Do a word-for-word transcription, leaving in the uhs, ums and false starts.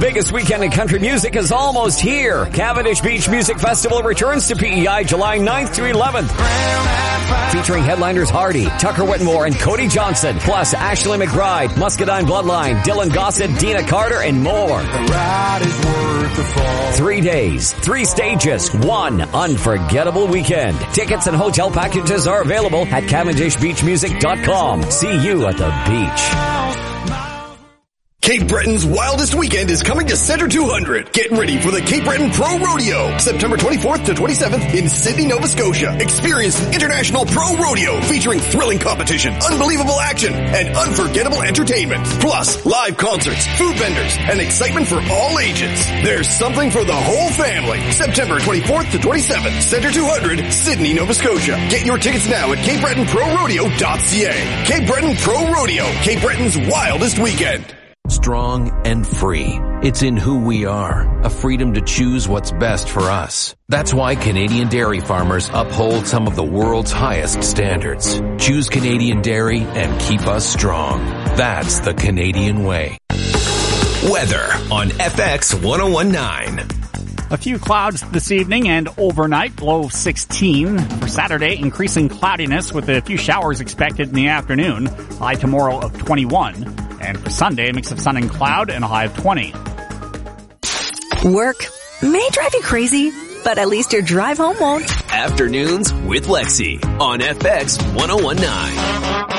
biggest weekend in country music is almost here. Cavendish Beach Music Festival returns to P E I July ninth to eleventh. Featuring headliners Hardy, Tucker Whitmore, and Cody Johnson, plus Ashley McBride, Muscadine Bloodline, Dylan Gossett, Dina Carter, and more. Three days, three stages, one unforgettable weekend. Tickets and hotel packages are available at cavendish beach music dot com. See you at the beach. Cape Breton's wildest weekend is coming to Center two hundred. Get ready for the Cape Breton Pro Rodeo, September twenty-fourth to twenty-seventh in Sydney, Nova Scotia. Experience an international pro rodeo featuring thrilling competition, unbelievable action, and unforgettable entertainment. Plus, live concerts, food vendors, and excitement for all ages. There's something for the whole family. September twenty-fourth to twenty-seventh, Center two hundred, Sydney, Nova Scotia. Get your tickets now at cape breton pro rodeo dot c a. Cape Breton Pro Rodeo, Cape Breton's wildest weekend. Strong and free. It's in who we are, a freedom to choose what's best for us. That's why Canadian dairy farmers uphold some of the world's highest standards. Choose Canadian dairy and keep us strong. That's the Canadian way. Weather on F X one oh one point nine. A few clouds this evening and overnight, low sixteen. For Saturday, increasing cloudiness with a few showers expected in the afternoon. High tomorrow of twenty-one. And for Sunday, a mix of sun and cloud and a high of twenty. Work may drive you crazy, but at least your drive home won't. Afternoons with Lexi on F X one oh one point nine.